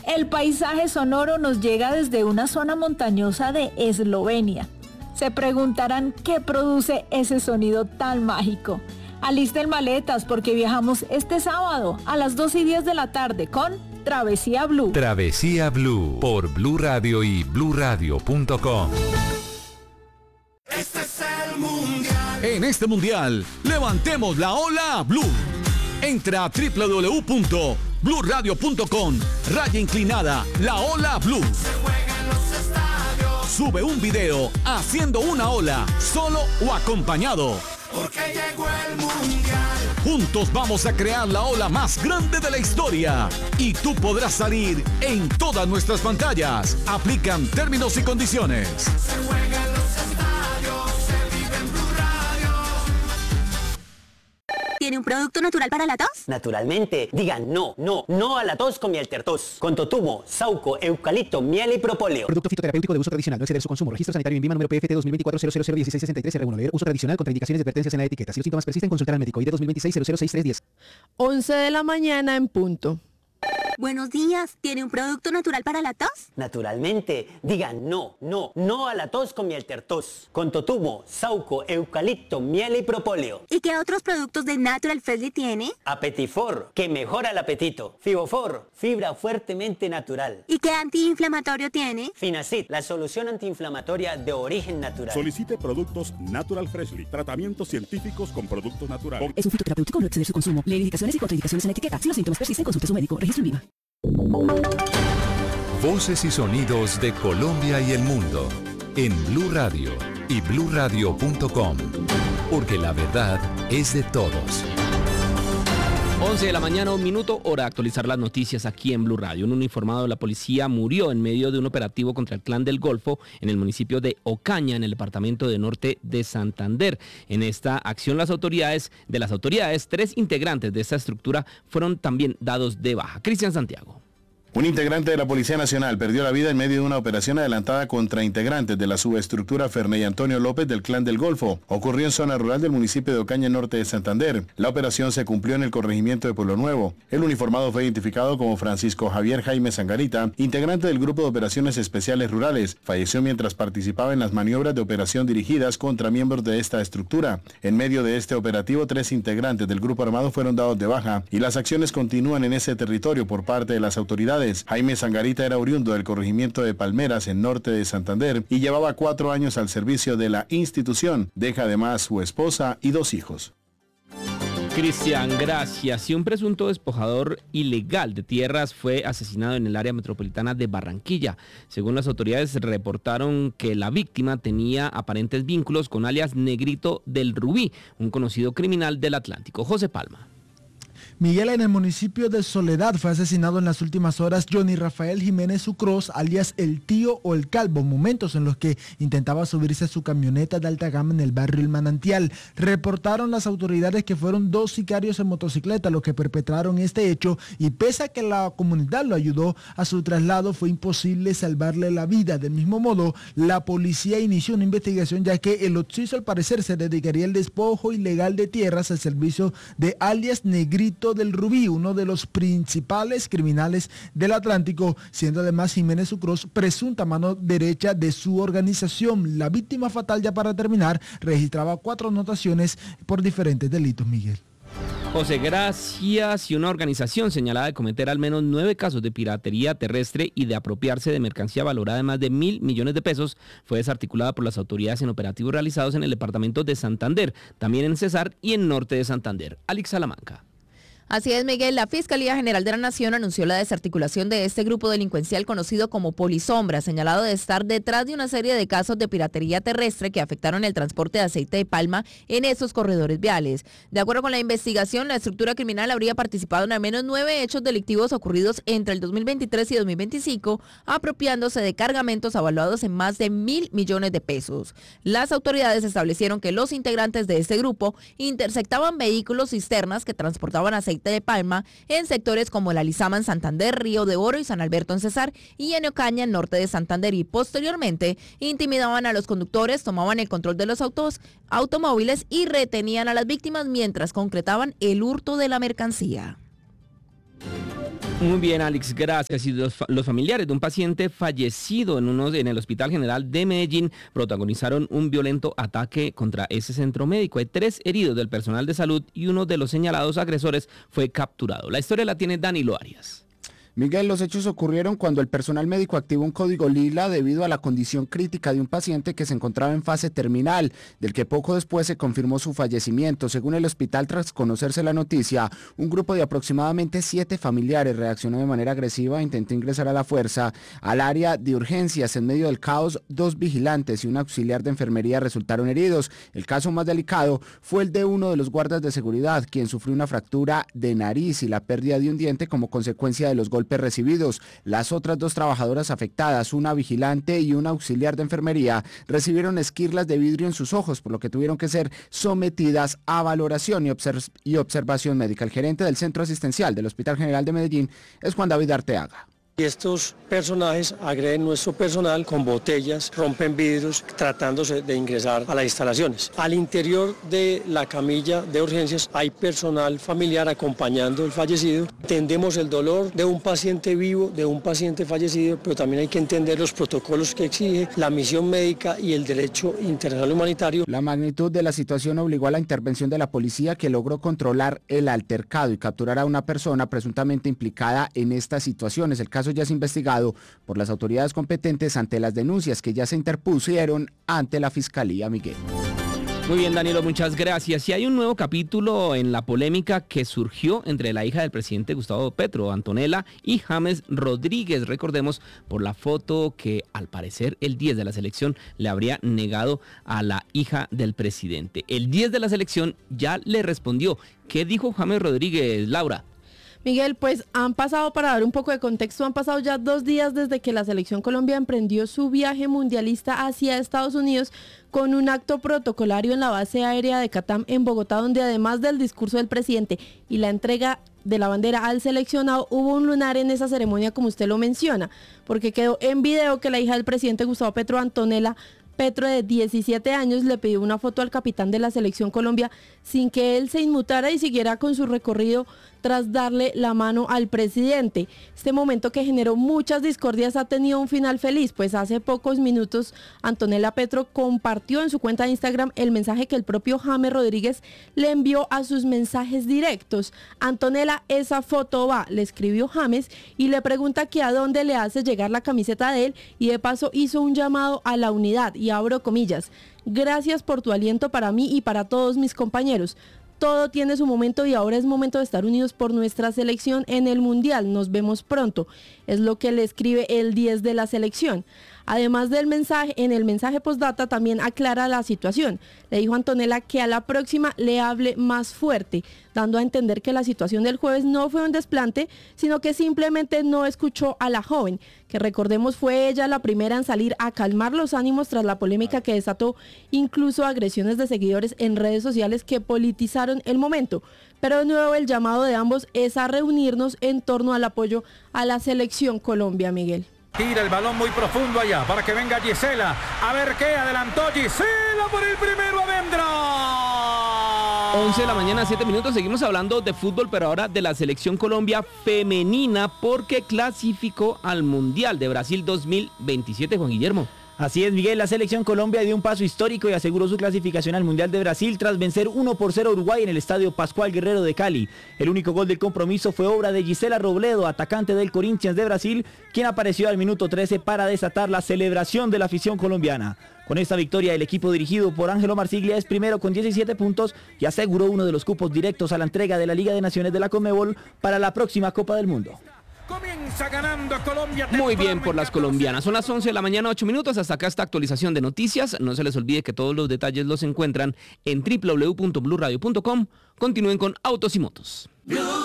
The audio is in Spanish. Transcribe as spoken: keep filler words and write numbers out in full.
El paisaje sonoro nos llega desde una zona montañosa de Eslovenia. Se preguntarán qué produce ese sonido tan mágico. Alisten maletas porque viajamos este sábado a las dos y diez de la tarde con Travesía Blue. Travesía Blue por Blue Radio y blue radio punto com. Este es el mundial. En este mundial, levantemos la ola Blue. Entra a doble u doble u doble u punto blue radio punto com, raya inclinada, la ola Blue. Se juega en los estadios. Sube un video haciendo una ola, solo o acompañado. Porque llegó el mundial. Juntos vamos a crear la ola más grande de la historia. Y tú podrás salir en todas nuestras pantallas. Aplican términos y condiciones. Se juega en los estadios. Se vive en Blue Radio. ¿Tiene un producto natural para la tos? Naturalmente. Digan no, no, no a la tos con miel tertos. Con totumo, sauco, eucalipto, miel y propóleo. Producto fitoterapéutico de uso tradicional. No exceder su consumo. Registro sanitario INVIMA número P F T dos mil veinticuatro cero cero cero dieciséis sesenta y tres R uno. Leer uso tradicional. Contraindicaciones y advertencias en la etiqueta. Si los síntomas persisten, consultar al médico. I D dos mil veintiséis cero cero seis tres diez. once de la mañana en punto. Buenos días. ¿Tiene un producto natural para la tos? Naturalmente. Digan no, no, no a la tos con miel tertos. Con totumo, sauco, eucalipto, miel y propóleo. ¿Y qué otros productos de Natural Freshly tiene? Apetifor, que mejora el apetito. Fibofor, fibra fuertemente natural. ¿Y qué antiinflamatorio tiene? Finacid, la solución antiinflamatoria de origen natural. Solicite productos Natural Freshly. Tratamientos científicos con productos naturales. Es un fitoterapéutico, no exceder su consumo. Leer indicaciones y contraindicaciones en la etiqueta. Si los síntomas persisten, consulte a su médico. Registro INVIMA. Voces y sonidos de Colombia y el mundo en Blue Radio y blue radio punto com, porque la verdad es de todos. once de la mañana, un minuto, hora de actualizar las noticias aquí en Blue Radio. Un uniformado de la policía murió en medio de un operativo contra el Clan del Golfo en el municipio de Ocaña, en el departamento de Norte de Santander. En esta acción, las autoridades, de las autoridades, tres integrantes de esta estructura fueron también dados de baja. Cristian Santiago. Un integrante de la Policía Nacional perdió la vida en medio de una operación adelantada contra integrantes de la subestructura Ferney Antonio López del Clan del Golfo. Ocurrió en zona rural del municipio de Ocaña, Norte de Santander. La operación se cumplió en el corregimiento de Pueblo Nuevo. El uniformado fue identificado como Francisco Javier Jaime Sangarita, integrante del Grupo de Operaciones Especiales Rurales. Falleció mientras participaba en las maniobras de operación dirigidas contra miembros de esta estructura. En medio de este operativo, tres integrantes del grupo armado fueron dados de baja y las acciones continúan en ese territorio por parte de las autoridades. Jaime Sangarita era oriundo del corregimiento de Palmeras en Norte de Santander y llevaba cuatro años al servicio de la institución. Deja además su esposa y dos hijos. Cristian, gracias. Y un presunto despojador ilegal de tierras fue asesinado en el área metropolitana de Barranquilla. Según las autoridades, reportaron que la víctima tenía aparentes vínculos con alias Negrito del Rubí, un conocido criminal del Atlántico. José Palma. Miguel, en el municipio de Soledad fue asesinado en las últimas horas Johnny Rafael Jiménez Sucros, alias El Tío o El Calvo, momentos en los que intentaba subirse a su camioneta de alta gama en el barrio El Manantial. Reportaron las autoridades que fueron dos sicarios en motocicleta los que perpetraron este hecho y pese a que la comunidad lo ayudó a su traslado, fue imposible salvarle la vida. Del mismo modo, la policía inició una investigación ya que el occiso al parecer se dedicaría al despojo ilegal de tierras al servicio de alias Negrito del Rubí, uno de los principales criminales del Atlántico, siendo además Jiménez Sucros presunta mano derecha de su organización. La víctima fatal, ya para terminar, registraba cuatro anotaciones por diferentes delitos, Miguel. José, gracias. Y una organización señalada de cometer al menos nueve casos de piratería terrestre y de apropiarse de mercancía valorada en más de mil millones de pesos fue desarticulada por las autoridades en operativos realizados en el departamento de Santander, también en Cesar y en Norte de Santander. Alex Salamanca. Así es, Miguel. La Fiscalía General de la Nación anunció la desarticulación de este grupo delincuencial conocido como Polisombra, señalado de estar detrás de una serie de casos de piratería terrestre que afectaron el transporte de aceite de palma en esos corredores viales. De acuerdo con la investigación, la estructura criminal habría participado en al menos nueve hechos delictivos ocurridos entre el dos mil veintitrés y dos mil veinticinco, apropiándose de cargamentos avaluados en más de mil millones de pesos. Las autoridades establecieron que los integrantes de este grupo interceptaban vehículos cisternas que transportaban aceite de palma en sectores como la Lizama en Santander, Río de Oro y San Alberto en Cesar y en Ocaña, en Norte de Santander, y posteriormente intimidaban a los conductores, tomaban el control de los autos, automóviles y retenían a las víctimas mientras concretaban el hurto de la mercancía. Muy bien, Alex, gracias. Y los, los familiares de un paciente fallecido en, uno, en el Hospital General de Medellín protagonizaron un violento ataque contra ese centro médico. Hay tres heridos del personal de salud y uno de los señalados agresores fue capturado. La historia la tiene Danilo Arias. Miguel, los hechos ocurrieron cuando el personal médico activó un código lila debido a la condición crítica de un paciente que se encontraba en fase terminal, del que poco después se confirmó su fallecimiento. Según el hospital, tras conocerse la noticia, un grupo de aproximadamente siete familiares reaccionó de manera agresiva e intentó ingresar a la fuerza al área de urgencias. En medio del caos, dos vigilantes y un auxiliar de enfermería resultaron heridos. El caso más delicado fue el de uno de los guardas de seguridad, quien sufrió una fractura de nariz y la pérdida de un diente como consecuencia de los golpes recibidos. Las otras dos trabajadoras afectadas, una vigilante y un auxiliar de enfermería, recibieron esquirlas de vidrio en sus ojos, por lo que tuvieron que ser sometidas a valoración y, observ- y observación médica. El gerente del Centro Asistencial del Hospital General de Medellín es Juan David Arteaga. Y estos personajes agreden nuestro personal con botellas, rompen vidrios, tratándose de ingresar a las instalaciones. Al interior de la camilla de urgencias hay personal familiar acompañando al fallecido. Entendemos el dolor de un paciente vivo, de un paciente fallecido, pero también hay que entender los protocolos que exige la misión médica y el derecho internacional humanitario. La magnitud de la situación obligó a la intervención de la policía, que logró controlar el altercado y capturar a una persona presuntamente implicada en estas situaciones. El caso ya es investigado por las autoridades competentes ante las denuncias que ya se interpusieron ante la Fiscalía. Miguel. Muy bien, Danilo, muchas gracias. Y hay un nuevo capítulo en la polémica que surgió entre la hija del presidente Gustavo Petro, Antonella, y James Rodríguez. Recordemos por la foto que al parecer el diez de la selección le habría negado a la hija del presidente. El diez de la selección ya le respondió. ¿Qué dijo James Rodríguez, Laura? Miguel, pues han pasado, para dar un poco de contexto, han pasado ya dos días desde que la Selección Colombia emprendió su viaje mundialista hacia Estados Unidos con un acto protocolario en la base aérea de Catam en Bogotá, donde además del discurso del presidente y la entrega de la bandera al seleccionado, hubo un lunar en esa ceremonia, como usted lo menciona, porque quedó en video que la hija del presidente Gustavo Petro, Antonella Petro, de diecisiete años, le pidió una foto al capitán de la Selección Colombia sin que él se inmutara y siguiera con su recorrido tras darle la mano al presidente. Este momento, que generó muchas discordias, ha tenido un final feliz, pues hace pocos minutos Antonella Petro compartió en su cuenta de Instagram el mensaje que el propio James Rodríguez le envió a sus mensajes directos. Antonella, esa foto va, le escribió James y le pregunta que a dónde le hace llegar la camiseta de él, y de paso hizo un llamado a la unidad, y abro comillas: gracias por tu aliento para mí y para todos mis compañeros. Todo tiene su momento y ahora es momento de estar unidos por nuestra selección en el Mundial. Nos vemos pronto. Es lo que le escribe el diez de la selección. Además del mensaje, en el mensaje postdata también aclara la situación. Le dijo a Antonella que a la próxima le hable más fuerte, dando a entender que la situación del jueves no fue un desplante, sino que simplemente no escuchó a la joven, que recordemos fue ella la primera en salir a calmar los ánimos tras la polémica que desató incluso agresiones de seguidores en redes sociales que politizaron el momento. Pero de nuevo el llamado de ambos es a reunirnos en torno al apoyo a la Selección Colombia, Miguel. Tira el balón muy profundo allá para que venga Gisela. A ver qué adelantó Gisela por el primero adentro. once de la mañana, siete minutos. Seguimos hablando de fútbol, pero ahora de la Selección Colombia femenina, porque clasificó al Mundial de Brasil dos mil veintisiete, Juan Guillermo. Así es, Miguel, la Selección Colombia dio un paso histórico y aseguró su clasificación al Mundial de Brasil tras vencer uno por cero a Uruguay en el Estadio Pascual Guerrero de Cali. El único gol del compromiso fue obra de Gisela Robledo, atacante del Corinthians de Brasil, quien apareció al minuto trece para desatar la celebración de la afición colombiana. Con esta victoria, el equipo dirigido por Ángelo Marsiglia es primero con diecisiete puntos y aseguró uno de los cupos directos a la entrega de la Liga de Naciones de la Conmebol para la próxima Copa del Mundo. Comienza ganando Colombia. Muy bien por las colombianas. Son las once de la mañana, ocho minutos. Hasta acá esta actualización de noticias. No se les olvide que todos los detalles los encuentran en doble u doble u doble u punto blue radio punto com. Continúen con Autos y Motos. Blue.